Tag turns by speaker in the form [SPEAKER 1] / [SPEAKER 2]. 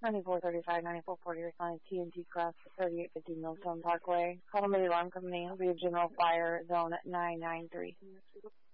[SPEAKER 1] 9435, 9440, responding TNT Cross 3850 Millstone Parkway. Call the alarm company. It'll be a general fire zone at 993.